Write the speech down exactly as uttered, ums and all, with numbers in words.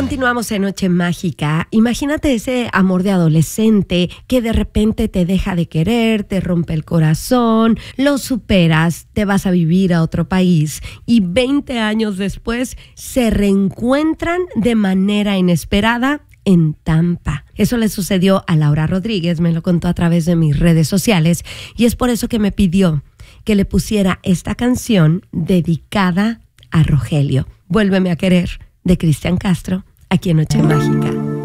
Continuamos en Noche Mágica. Imagínate ese amor de adolescente que de repente te deja de querer, te rompe el corazón, lo superas, te vas a vivir a otro país y veinte años después se reencuentran de manera inesperada en Tampa. Eso le sucedió a Laura Rodríguez, me lo contó a través de mis redes sociales y es por eso que me pidió que le pusiera esta canción dedicada a Rogelio. Vuélveme a querer, de Cristian Castro, aquí en Noche Mágica.